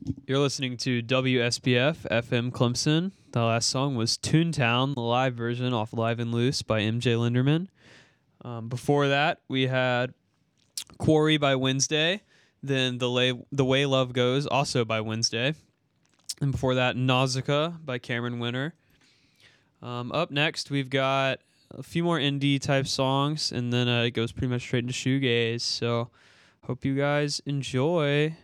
You're listening to WSBF FM Clemson. The last song was Toontown, the live version off Live and Loose by MJ Linderman. Before that, we had Quarry by Wednesday. Then the Way Love Goes, also by Wednesday. And before that, Nausicaa by Cameron Winter. Up next, we've got a few more indie type songs, and then it goes pretty much straight into shoegaze. So, hope you guys enjoy.